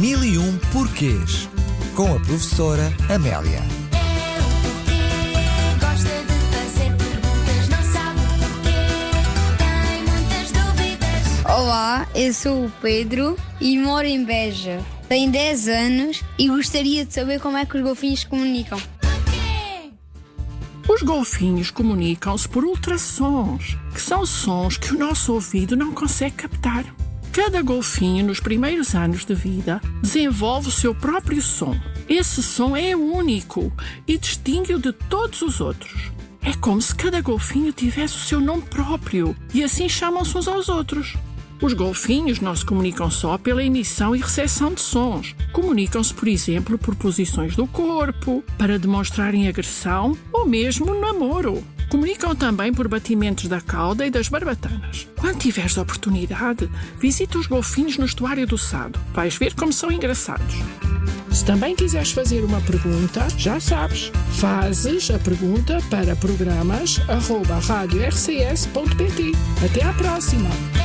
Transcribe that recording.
1001 Porquês, com a professora Amélia. Olá, eu sou o Pedro e moro em Beja. Tenho 10 anos e gostaria de saber como é que os golfinhos se comunicam. Os golfinhos comunicam-se por ultrassons, que são sons que o nosso ouvido não consegue captar. Cada golfinho, nos primeiros anos de vida, desenvolve o seu próprio som. Esse som é único e distingue-o de todos os outros. É como se cada golfinho tivesse o seu nome próprio e assim chamam-se uns aos outros. Os golfinhos não se comunicam só pela emissão e recepção de sons. Comunicam-se, por exemplo, por posições do corpo, para demonstrarem agressão ou mesmo namoro. Comunicam também por batimentos da cauda e das barbatanas. Quando tiveres oportunidade, visita os golfinhos no estuário do Sado. Vais ver como são engraçados. Se também quiseres fazer uma pergunta, já sabes, fazes a pergunta para programas@radiorcs.pt. Até à próxima!